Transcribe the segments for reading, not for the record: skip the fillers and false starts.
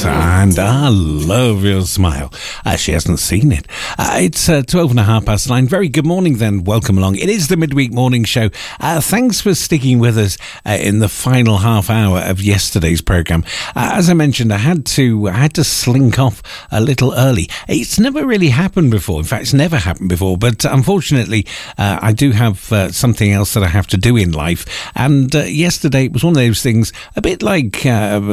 and I love your smile. She hasn't seen it. It's 9:12. Very good morning then. Welcome along. It is the Midweek Morning Show. Thanks for sticking with us in the final half hour of yesterday's programme. As I mentioned, I had to slink off a little early. It's never really happened before. In fact, it's never happened before. But unfortunately, I do have something else that I have to do in life. And yesterday it was one of those things, a bit like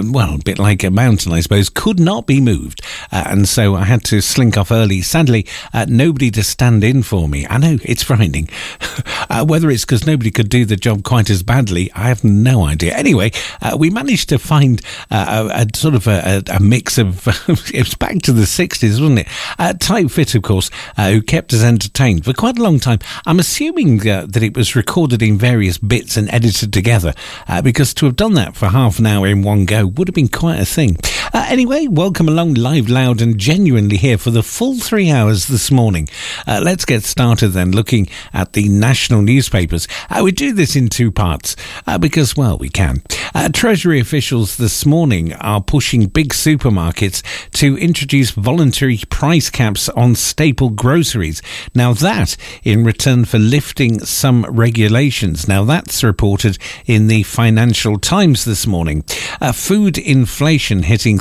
a mountain, I suppose, could not be moved. And so I had to slink off early. Sadly, nobody to stand in for me. I know, it's frightening. Whether it's because nobody could do the job quite as badly, I have no idea. Anyway, we managed to find a sort of a mix of, it was back to the 60s, wasn't it? Tight Fit, of course, who kept us entertained for quite a long time. I'm assuming that it was recorded in various bits and edited together, because to have done that for half an hour in one go would have been quite a thing. Anyway, welcome along, live, loud and genuinely here for the full 3 hours this morning. Let's get started then, looking at the national newspapers. We do this in two parts because, well, we can. Treasury officials this morning are pushing big supermarkets to introduce voluntary price caps on staple groceries. Now that in return for lifting some regulations. Now that's reported in the Financial Times this morning. Food inflation hitting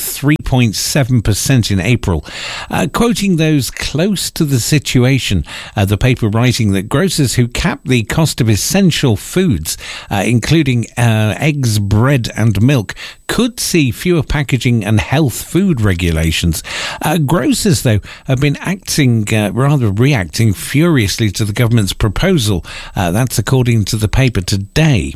3.7% in April. Quoting those close to the situation, the paper writing that grocers who cap the cost of essential foods, including eggs, bread and milk, could see fewer packaging and health food regulations. Grocers, though, have been reacting furiously to the government's proposal. That's according to the paper today.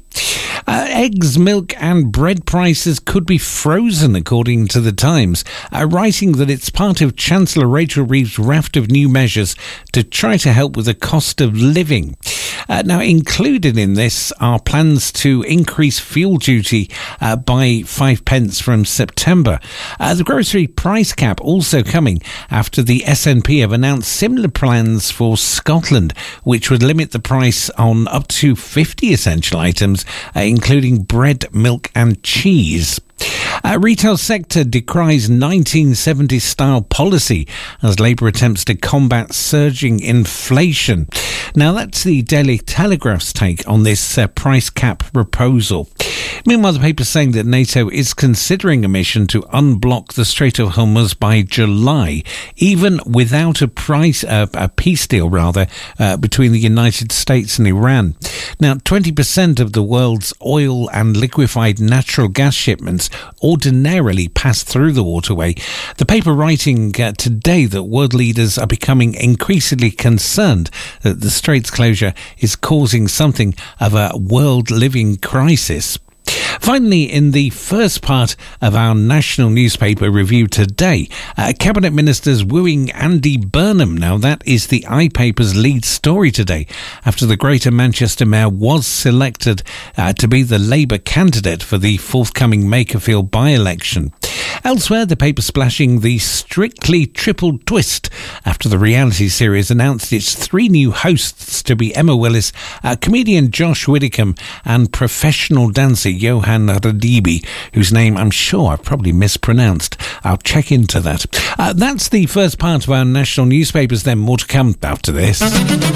Eggs, milk and bread prices could be frozen, according to the Times, writing that it's part of Chancellor Rachel Reeves' raft of new measures to try to help with the cost of living. Now, included in this are plans to increase fuel duty by 5 pence from September. The grocery price cap also coming after the SNP have announced similar plans for Scotland, which would limit the price on up to 50 essential items, including bread, milk and cheese. Retail sector decries 1970s style policy as Labour attempts to combat surging inflation. Now that's the Daily Telegraph's take on this price cap proposal. Meanwhile, the paper's saying that NATO is considering a mission to unblock the Strait of Hormuz by July, even without a peace deal between the United States and Iran. Now, 20% of the world's oil and liquefied natural gas shipments ordinarily pass through the waterway. The paper writing today that world leaders are becoming increasingly concerned that the strait's closure is causing something of a world living crisis. Finally, in the first part of our national newspaper review today, Cabinet Ministers wooing Andy Burnham. Now, that is the iPaper's lead story today, after the Greater Manchester Mayor was selected to be the Labour candidate for the forthcoming Makerfield by-election. Elsewhere, the paper splashing the Strictly triple twist after the reality series announced its 3 new hosts to be Emma Willis, comedian Josh Widdicombe and professional dancer Johan Radibi, whose name I'm sure I've probably mispronounced. I'll check into that. That's the first part of our national newspapers, then more to come after this.